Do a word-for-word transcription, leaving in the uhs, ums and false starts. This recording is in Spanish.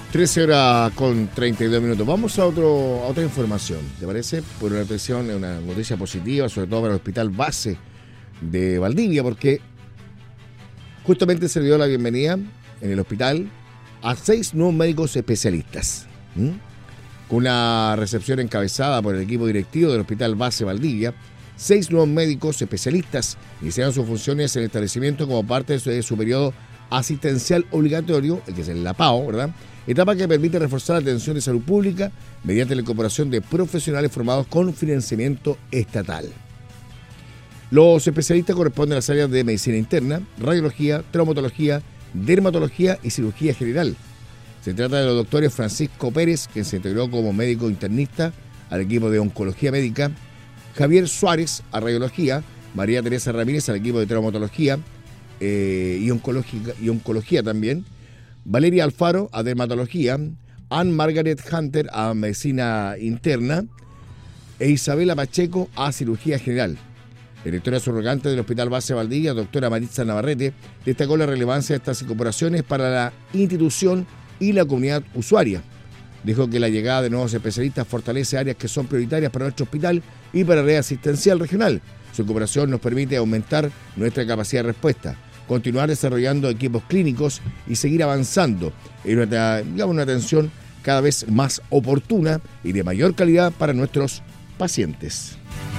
trece horas con treinta y dos minutos. Vamos a, otro, a otra información, ¿te parece? Por una atención, una noticia positiva, sobre todo para el hospital base de Valdivia, porque justamente se le dio la bienvenida en el hospital a seis nuevos médicos especialistas, ¿Mm? con una recepción encabezada por el equipo directivo del hospital base Valdivia. Seis nuevos médicos especialistas iniciaron sus funciones en el establecimiento como parte de su, de su periodo asistencial obligatorio, el que es el la P A O, ¿verdad? Etapa que permite reforzar la atención de salud pública mediante la incorporación de profesionales formados con financiamiento estatal. Los especialistas corresponden a las áreas de medicina interna, radiología, traumatología, dermatología y cirugía general. Se trata de los doctores Francisco Pérez, quien se integró como médico internista al equipo de oncología médica, Javier Suárez a radiología, María Teresa Ramírez al equipo de traumatología eh, y, oncología, y oncología también, Valeria Alfaro a dermatología, Ann Margaret Hunter a medicina interna e Isabela Pacheco a cirugía general. La directora subrogante del Hospital Base Valdivia, doctora Maritza Navarrete, destacó la relevancia de estas incorporaciones para la institución y la comunidad usuaria. Dijo que la llegada de nuevos especialistas fortalece áreas que son prioritarias para nuestro hospital y para la red asistencial regional. Su incorporación nos permite aumentar nuestra capacidad de respuesta, continuar desarrollando equipos clínicos y seguir avanzando en una, digamos, una atención cada vez más oportuna y de mayor calidad para nuestros pacientes.